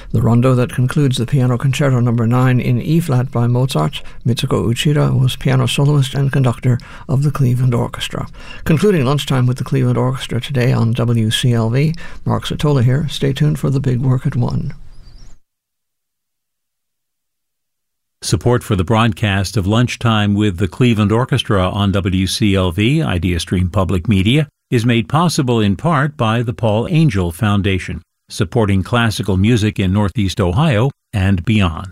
The rondo that concludes the Piano Concerto No. 9 in E-flat by Mozart, Mitsuko Uchida, was piano soloist and conductor of the Cleveland Orchestra. Concluding lunchtime with the Cleveland Orchestra today on WCLV. Mark Sotola here. Stay tuned for the big work at 1. Support for the broadcast of Lunchtime with the Cleveland Orchestra on WCLV, IdeaStream Public Media, is made possible in part by the Paul Angel Foundation, supporting classical music in Northeast Ohio and beyond.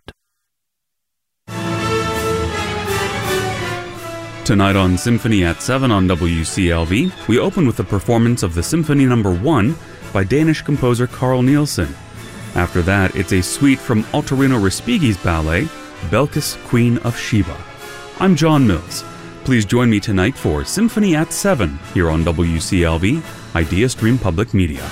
Tonight on Symphony at 7 on WCLV, we open with a performance of the Symphony No. 1 by Danish composer Carl Nielsen. After that, it's a suite from Ottorino Respighi's ballet, Belkis, Queen of Sheba. I'm John Mills. Please join me tonight for Symphony at 7 here on WCLV, IdeaStream Public Media.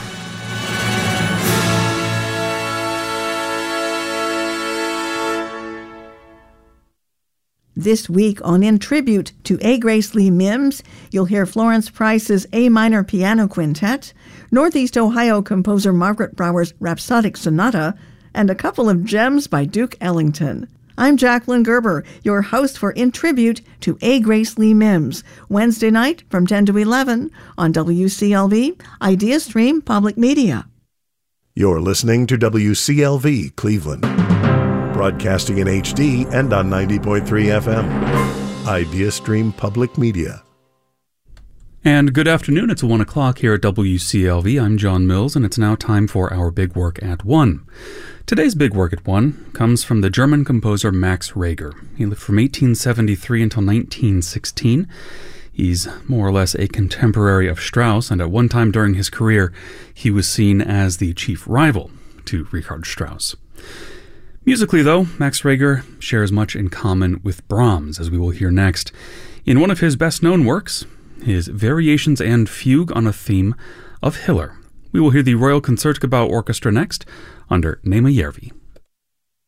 This week on In Tribute to A. Grace Lee Mims, you'll hear Florence Price's A Minor Piano Quintet, Northeast Ohio composer Margaret Brower's Rhapsodic Sonata, and a couple of gems by Duke Ellington. I'm Jacqueline Gerber, your host for In Tribute to A. Grace Lee Mims, Wednesday night from 10 to 11 on WCLV, IdeaStream Public Media. You're listening to WCLV Cleveland, broadcasting in HD and on 90.3 FM. IdeaStream Public Media. And good afternoon. It's 1 o'clock here at WCLV. I'm John Mills, and it's now time for our Big Work at 1. Today's Big Work at 1 comes from the German composer Max Reger. He lived from 1873 until 1916. He's more or less a contemporary of Strauss, and at one time during his career, he was seen as the chief rival to Richard Strauss. Musically, though, Max Reger shares much in common with Brahms, as we will hear next. In one of his best-known works, his Variations and Fugue on a Theme of Hiller. We will hear the Royal Concertgebouw Orchestra next, under Nema Järvi.